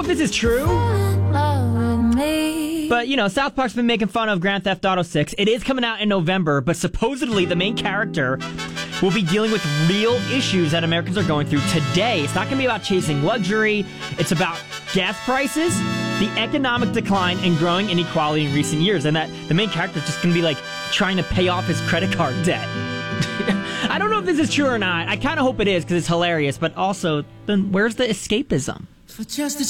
if this is true, but, South Park's been making fun of Grand Theft Auto 6. It is coming out in November, but supposedly the main character will be dealing with real issues that Americans are going through today. It's not going to be about chasing luxury. It's about gas prices, the economic decline, and growing inequality in recent years. And that the main character is just going to be, trying to pay off his credit card debt. I don't know if this is true or not. I kind of hope it is because it's hilarious. But also, then where's the escapism?